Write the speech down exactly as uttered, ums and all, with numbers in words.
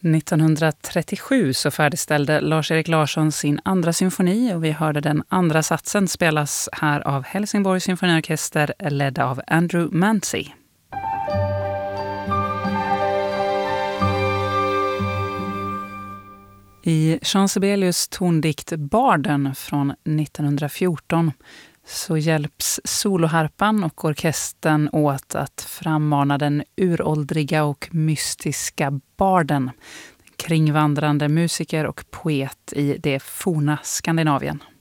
nittonhundratrettiosju så färdigställde Lars-Erik Larsson sin andra symfoni och vi hörde den andra satsen spelas här av Helsingborgs symfoniorkester ledd av Andrew Mancy. I Jean Sibelius tondikt Barden från nittonhundrafjorton så hjälps soloharpan och orkestern åt att frammana den uråldriga och mystiska barden, kringvandrande musiker och poet i det forna Skandinavien.